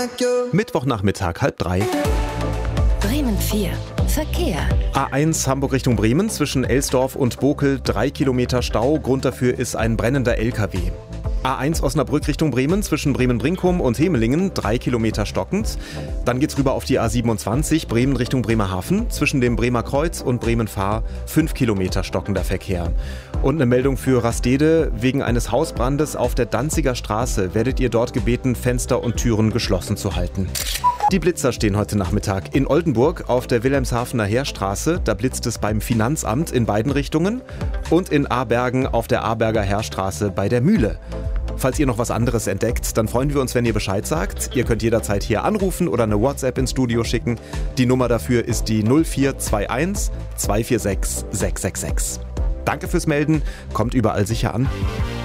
Mittwochnachmittag, 2:30. Bremen 4. Verkehr. A1 Hamburg Richtung Bremen zwischen Elsdorf und Bokel 3 Kilometer Stau. Grund dafür ist ein brennender LKW. A1 Osnabrück Richtung Bremen zwischen Bremen-Brinkum und Hemelingen 3 Kilometer stockend. Dann geht's rüber auf die A27 Bremen Richtung Bremerhaven zwischen dem Bremer Kreuz und Bremen-Fahr 5 Kilometer stockender Verkehr. Und eine Meldung für Rastede: Wegen eines Hausbrandes auf der Danziger Straße werdet ihr dort gebeten, Fenster und Türen geschlossen zu halten. Die Blitzer stehen heute Nachmittag in Oldenburg auf der Wilhelmshavener Heerstraße. Da blitzt es beim Finanzamt in beiden Richtungen. Und in Abergen auf der Aberger Heerstraße bei der Mühle. Falls ihr noch was anderes entdeckt, dann freuen wir uns, wenn ihr Bescheid sagt. Ihr könnt jederzeit hier anrufen oder eine WhatsApp ins Studio schicken. Die Nummer dafür ist die 0421 246 666. Danke fürs Melden, kommt überall sicher an.